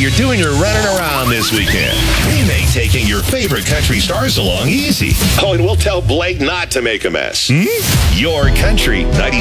you're doing your running around this weekend, we make taking your favorite country stars along easy. Oh, and we'll tell Blake not to make a mess. Your Country 96.